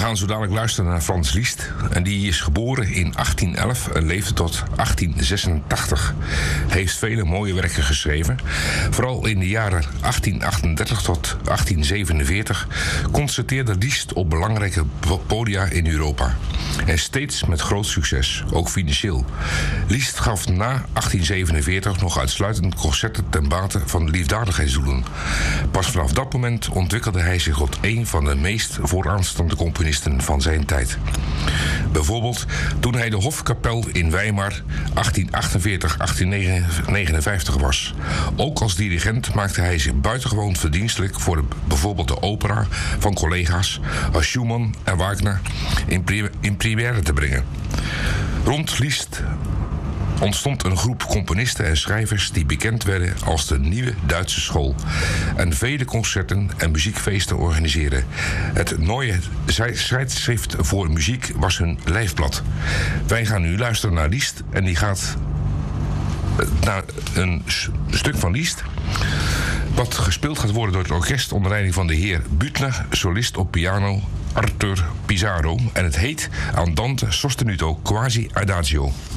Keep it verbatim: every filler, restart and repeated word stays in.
gaan zo dadelijk luisteren naar Franz Liszt. En die is geboren in achttien elf en leefde tot achttien zesentachtig. Hij heeft vele mooie werken geschreven. Vooral in de jaren achttien achtendertig tot achttien zevenenveertig concerteerde Liszt op belangrijke podia in Europa. En steeds met groot succes, ook financieel. Liszt gaf na achttien zevenenveertig nog uitsluitend concerten ten bate van liefdadigheidsdoelen. Pas vanaf dat moment ontwikkelde hij zich tot een van de meest vooraanstaande componisten van zijn tijd. Bijvoorbeeld toen hij de Hofkapel in Weimar achttien achtenveertig tot achttien negenenvijftig was. Ook als dirigent maakte hij zich buitengewoon verdienstelijk voor de, bijvoorbeeld de opera van collega's als Schumann en Wagner in, pri- in première te brengen. Rond Liszt ontstond een groep componisten en schrijvers die bekend werden als de Nieuwe Duitse School en vele concerten en muziekfeesten organiseerden. Het Neue Zeitschrift voor Muziek was hun lijfblad. Wij gaan nu luisteren naar Liszt en die gaat naar een stuk van Liszt wat gespeeld gaat worden door het orkest onder leiding van de heer Büttner, solist op piano Arthur Pizarro, en het heet Andante sostenuto quasi adagio.